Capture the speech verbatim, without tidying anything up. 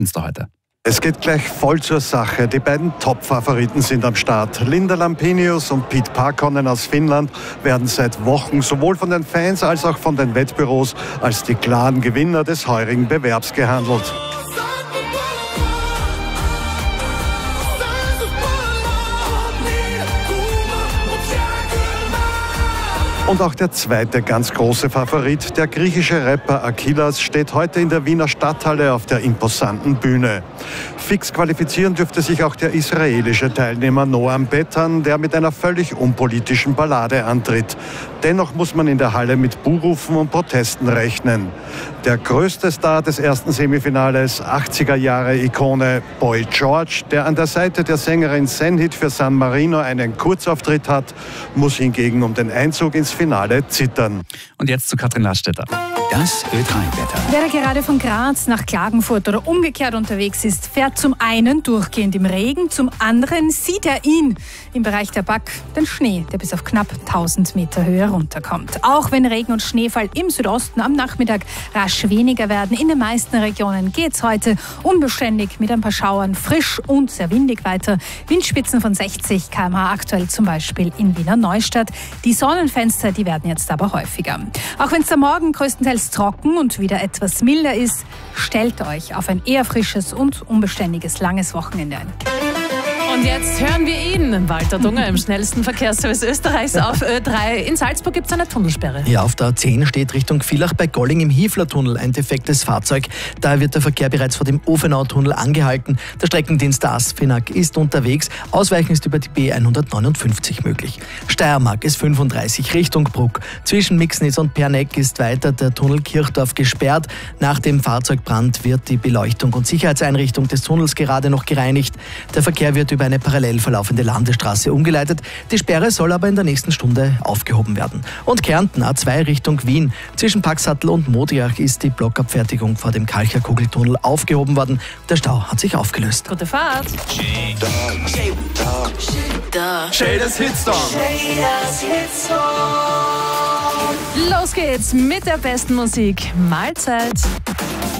Insta heute. Es geht gleich voll zur Sache. Die beiden Top-Favoriten sind am Start. Linda Lampenius und Pete Parkkonen aus Finnland werden seit Wochen sowohl von den Fans als auch von den Wettbüros als die klaren Gewinner des heurigen Bewerbs gehandelt. Und auch der zweite ganz große Favorit, der griechische Rapper Achillas, steht heute in der Wiener Stadthalle auf der imposanten Bühne. Fix qualifizieren dürfte sich auch der israelische Teilnehmer Noam Betan, der mit einer völlig unpolitischen Ballade antritt. Dennoch muss man in der Halle mit Buhrufen und Protesten rechnen. Der größte Star des ersten Semifinales, achtziger-Jahre-Ikone Boy George, der an der Seite der Sängerin Senhit für San Marino einen Kurzauftritt hat, muss hingegen um den Einzug ins Finale zittern. Und jetzt zu Katrin Laststätter. Das Ö drei Wetter. Wer gerade von Graz nach Klagenfurt oder umgekehrt unterwegs ist, fährt zum einen durchgehend im Regen, zum anderen sieht er ihn im Bereich der Back, den Schnee, der bis auf knapp tausend Meter Höhe runterkommt. Auch wenn Regen und Schneefall im Südosten am Nachmittag rasch weniger werden, in den meisten Regionen geht es heute unbeständig mit ein paar Schauern, frisch und sehr windig weiter. Windspitzen von sechzig Kilometer pro Stunde aktuell zum Beispiel in Wiener Neustadt. Die Sonnenfenster, die werden jetzt aber häufiger. Auch wenn es am Morgen größtenteils trocken und wieder etwas milder ist, stellt euch auf ein eher frisches und unbeständiges langes Wochenende ein. Und jetzt hören wir ihn, Walter Dunger, im schnellsten Verkehrsservice Österreichs auf Ö drei. In Salzburg gibt es eine Tunnelsperre. Ja, auf der A zehn steht Richtung Villach bei Golling im Hiefler-Tunnel ein defektes Fahrzeug. Daher wird der Verkehr bereits vor dem Ofenau-Tunnel angehalten. Der Streckendienst der ASFINAG ist unterwegs. Ausweichen ist über die B hundertneunundfünfzig möglich. Steiermark ist fünfunddreißig Richtung Bruck. Zwischen Mixnitz und Perneck ist weiter der Tunnel Kirchdorf gesperrt. Nach dem Fahrzeugbrand wird die Beleuchtung und Sicherheitseinrichtung des Tunnels gerade noch gereinigt. Der Verkehr wird über eine parallel verlaufende Landesstraße umgeleitet. Die Sperre soll aber in der nächsten Stunde aufgehoben werden. Und Kärnten A zwei Richtung Wien. Zwischen Paxattel und Modiach ist die Blockabfertigung vor dem Kalcher-Kugeltunnel aufgehoben worden. Der Stau hat sich aufgelöst. Gute Fahrt. Shaders Hitstorm. Los geht's mit der besten Musik. Mahlzeit.